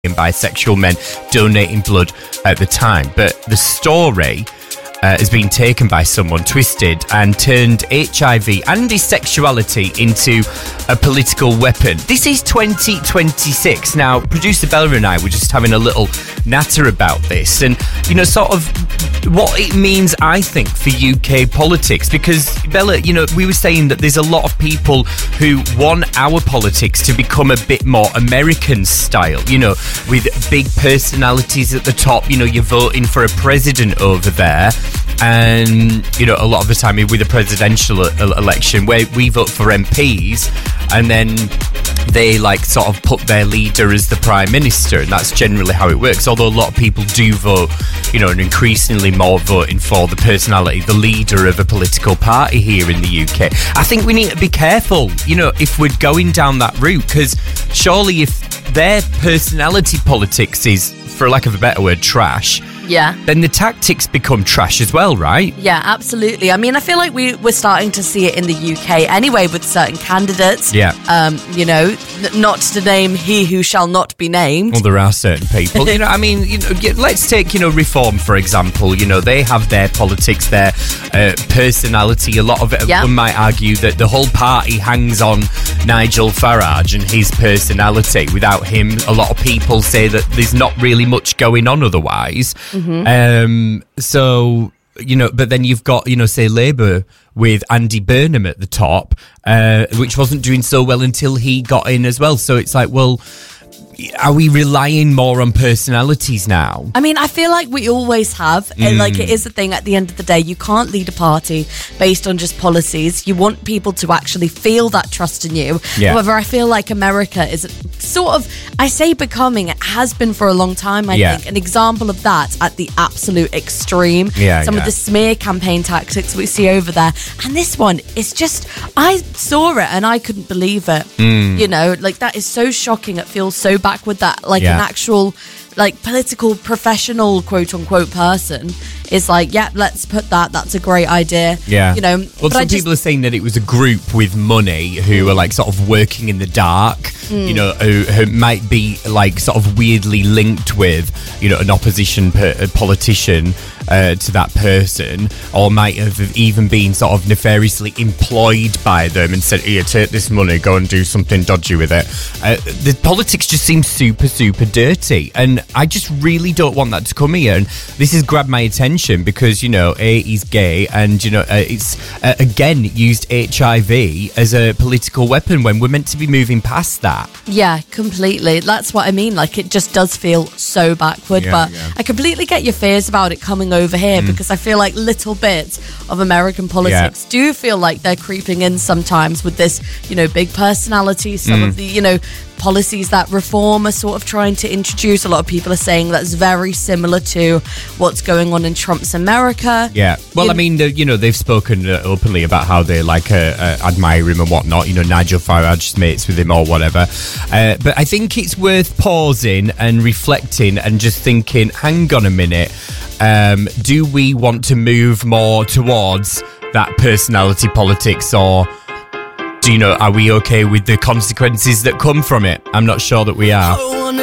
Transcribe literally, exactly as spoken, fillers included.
and bisexual men donating blood at the time. But the story uh, has been taken by someone, twisted, and turned H I V and his sexuality into a political weapon. This is twenty twenty-six. Now, producer Bella and I were just having a little natter about this and, you know, sort of what it means, I think, for U K politics. Because, Bella, you know, we were saying that there's a lot of people who want our politics to become a bit more American style, you know, with big personalities at the top. You know, you're voting for a president over there. And, you know, a lot of the time with a presidential election where we vote for M Ps and then they like sort of put their leader as the prime minister, and that's generally how it works. Although a lot of people do vote, you know, and increasingly more voting for the personality, the leader of a political party here in the U K. I think we need to be careful, you know, if we're going down that route, because surely if their personality politics is, for lack of a better word, trash, yeah, then the tactics become trash as well, right? Yeah, absolutely. I mean, I feel like we, we're starting to see it in the U K anyway with certain candidates. Yeah. Um, you know, n- not to name he who shall not be named. Well, there are certain people, you know, I mean, you know, let's take, you know, Reform, for example. You know, they have their politics, their uh, personality. A lot of it, yeah. one might argue that the whole party hangs on Nigel Farage and his personality. Without him, a lot of people say that there's not really much going on otherwise. Mm-hmm. Um, so, you know, but then you've got, you know, say Labour with Andy Burnham at the top, uh, which wasn't doing so well until he got in as well. So it's like, well, are we relying more on personalities now? I mean, I feel like we always have. Mm. And like, it is the thing at the end of the day, you can't lead a party based on just policies. You want people to actually feel that trust in you. Yeah. However, I feel like America is sort of, I say becoming, it has been for a long time, I yeah. think, an example of that at the absolute extreme. Yeah, Some yeah. of the smear campaign tactics we see over there. And this one is just, I saw it and I couldn't believe it. Mm. You know, like that is so shocking. It feels so backward that like yeah. an actual like political professional quote unquote person is like, yeah, let's put that, that's a great idea. Yeah. You know, well, but some I just, people are saying that it was a group with money who are like sort of working in the dark, mm. you know, who, who might be like sort of weirdly linked with, you know, an opposition per, a politician uh, to that person, or might have even been sort of nefariously employed by them and said, here, take this money, go and do something dodgy with it. Uh, the politics just seems super, super dirty. And I just really don't want that to come here. And this has grabbed my attention because, you know, A, he's gay, and, you know, uh, it's, uh, again, used H I V as a political weapon when we're meant to be moving past that. Yeah, completely. That's what I mean. Like, it just does feel so backward. Yeah, but yeah. I completely get your fears about it coming over here mm. because I feel like little bits of American politics yeah. do feel like they're creeping in sometimes with this, you know, big personality, some mm. of the, you know, policies that Reform are sort of trying to introduce. A lot of people are saying that's very similar to what's going on in Trump's America. Yeah. Well, you I mean, you know, they've spoken uh, openly about how they like uh, uh, admire him and whatnot. You know, Nigel Farage's mates with him or whatever. Uh, but I think it's worth pausing and reflecting and just thinking, hang on a minute. Um, do we want to move more towards that personality politics, or do you know, are we okay with the consequences that come from it? I'm not sure that we are.